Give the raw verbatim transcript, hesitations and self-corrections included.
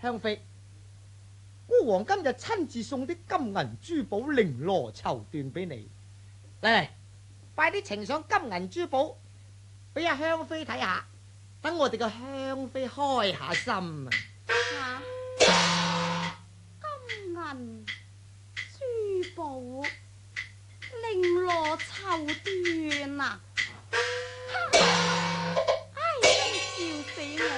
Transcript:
香妃，孤王今日親自送啲金銀珠寶、綾羅綢緞俾你，嚟嚟，快啲呈上金銀珠寶俾阿香妃睇下，等我哋個香妃開下心啊！ 啊金銀珠寶、綾羅綢緞啊！唉，真係笑死我